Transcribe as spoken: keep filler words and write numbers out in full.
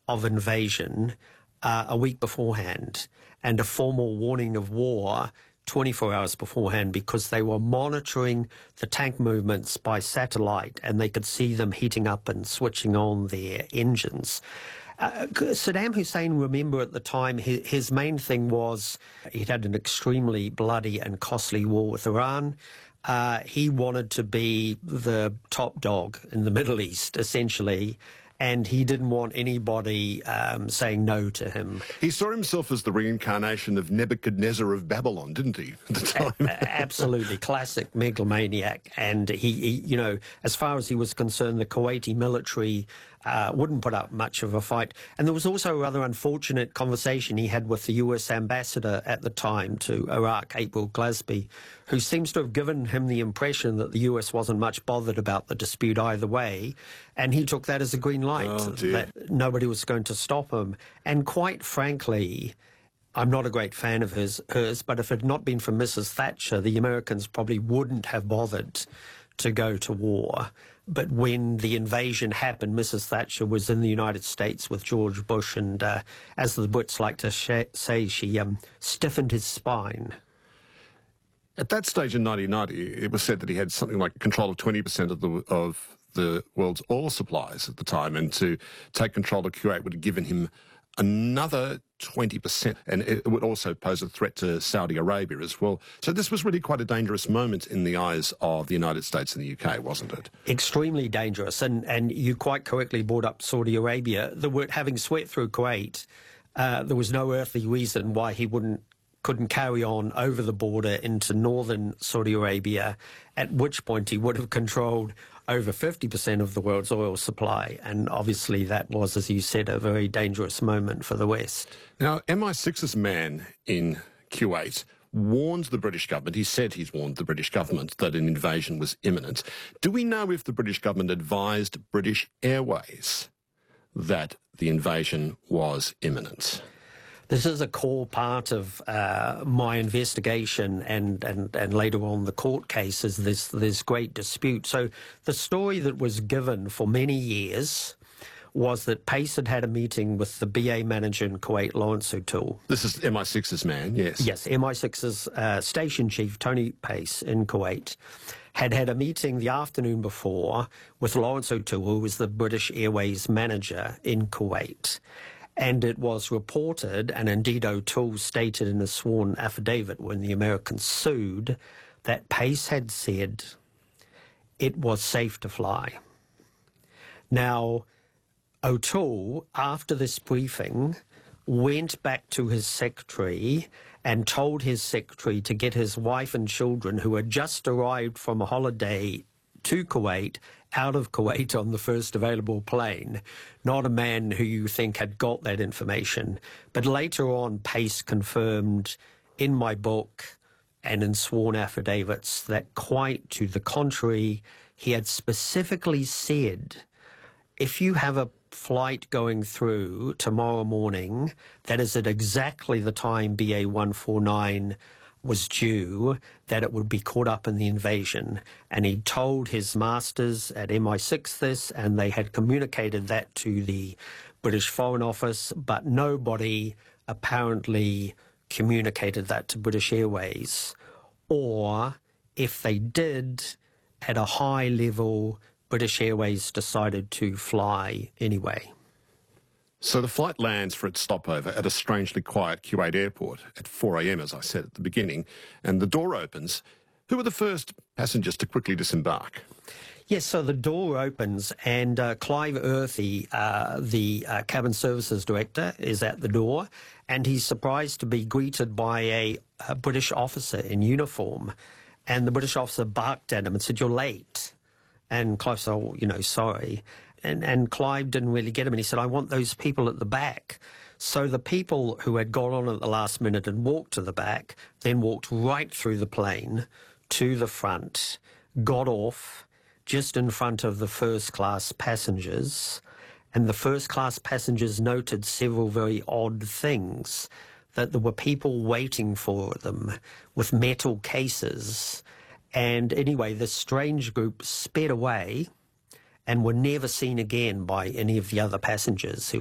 of invasion uh, a week beforehand and a formal warning of war twenty-four hours beforehand, because they were monitoring the tank movements by satellite and they could see them heating up and switching on their engines. Uh, Saddam Hussein, remember at the time, his, his main thing was he'd had an extremely bloody and costly war with Iran. Uh, he wanted to be the top dog in the Middle East, essentially, and he didn't want anybody um, saying no to him. He saw himself as the reincarnation of Nebuchadnezzar of Babylon, didn't he, at the time? A absolutely classic megalomaniac. And he, he, you know, as far as he was concerned, the Kuwaiti military uh, wouldn't put up much of a fight. And there was also a rather unfortunate conversation he had with the U S ambassador at the time to Iraq, April Glasby, who seems to have given him the impression that the U S wasn't much bothered about the dispute either way. And he took that as a green light, oh, that nobody was going to stop him. And quite frankly, I'm not a great fan of his, hers, but if it had not been for Missus Thatcher, the Americans probably wouldn't have bothered to go to war. But when the invasion happened, Missus Thatcher was in the United States with George Bush, and uh, as the Brits like to sh say, she um, stiffened his spine. At that stage in nineteen ninety, it was said that he had something like control of twenty percent of the of the world's oil supplies at the time, and to take control of Kuwait would have given him another twenty percent, and it would also pose a threat to Saudi Arabia as well. So this was really quite a dangerous moment in the eyes of the United States and the U K, wasn't it? Extremely dangerous, and, and you quite correctly brought up Saudi Arabia. The word, having swept through Kuwait, uh, there was no earthly reason why he wouldn't couldn't carry on over the border into northern Saudi Arabia, at which point he would have controlled over fifty percent of the world's oil supply. And obviously that was, as you said, a very dangerous moment for the West. Now, M I six's man in Kuwait warned the British government, he said he's warned the British government that an invasion was imminent. Do we know if the British government advised British Airways that the invasion was imminent? This is a core part of uh, my investigation and, and, and later on the court cases, this, this great dispute. So the story that was given for many years was that Pace had had a meeting with the B A manager in Kuwait, Lawrence O'Toole. This is M I six's man, yes. Yes, M I six's uh, station chief, Tony Pace, in Kuwait, had had a meeting the afternoon before with Lawrence O'Toole, who was the British Airways manager in Kuwait. And it was reported, and indeed O'Toole stated in a sworn affidavit when the Americans sued, that Pace had said it was safe to fly. Now, O'Toole, after this briefing, went back to his secretary and told his secretary to get his wife and children, who had just arrived from a holiday to Kuwait, out of Kuwait on the first available plane. Not a man who you think had got that information. But later on, Pace confirmed in my book and in sworn affidavits that quite to the contrary, he had specifically said, if you have a flight going through tomorrow morning, that is at exactly the time B A one forty-nine was due, that it would be caught up in the invasion. And he told his masters at M I six this, and they had communicated that to the British Foreign Office, but nobody apparently communicated that to British Airways. Or, if they did, at a high level, British Airways decided to fly anyway. So the flight lands for its stopover at a strangely quiet Kuwait airport at four A M, as I said at the beginning, and the door opens. Who were the first passengers to quickly disembark? Yes, so the door opens and uh, Clive Earthy, uh, the uh, cabin services director, is at the door, and he's surprised to be greeted by a, a British officer in uniform. And the British officer barked at him and said, "You're late." And Clive said, "Oh, you know, sorry." And, and Clive didn't really get him, and he said, "I want those people at the back." So the people who had got on at the last minute and walked to the back, then walked right through the plane to the front, got off just in front of the first-class passengers, and the first-class passengers noted several very odd things, that there were people waiting for them with metal cases. And anyway, this strange group sped away and were never seen again by any of the other passengers who